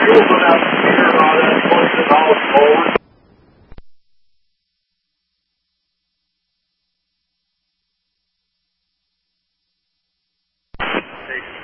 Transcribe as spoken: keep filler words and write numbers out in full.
put out the speaker on that voice is all forward. Station